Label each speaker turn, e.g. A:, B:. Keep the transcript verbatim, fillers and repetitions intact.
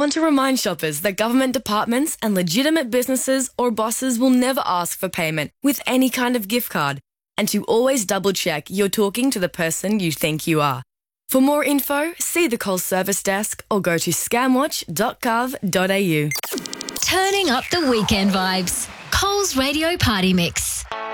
A: want to remind shoppers that government departments and legitimate businesses or bosses will never ask for payment with any kind of gift card, and to always double-check you're talking to the person you think you are. For more info, see the Coles Service Desk or go to scamwatch dot gov dot a u.
B: Turning up the weekend vibes. Coles Radio Party Mix.